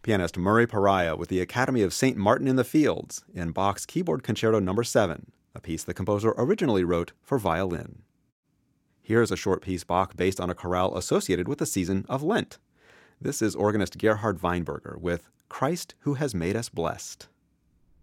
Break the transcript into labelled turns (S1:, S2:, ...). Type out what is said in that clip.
S1: Pianist Murray Pariah with the Academy of St. Martin in the Fields in Bach's Keyboard Concerto No. 7, a piece the composer originally wrote for violin. Here's a short piece Bach based on a chorale associated with the season of Lent. This is organist Gerhard Weinberger with Christ Who Has Made Us Blessed.